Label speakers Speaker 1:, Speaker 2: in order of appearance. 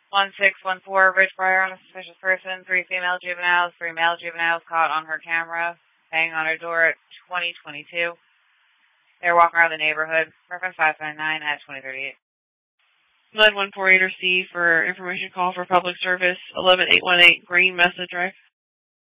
Speaker 1: 1614 Ridgebriar on a suspicious person. 3 female juveniles, 3 male juveniles caught on her camera, banging on her door at 2022. They're walking around the neighborhood. Reference 559 at 2038.
Speaker 2: 9148 C for information call for public service. 11818 Green Mesa Drive.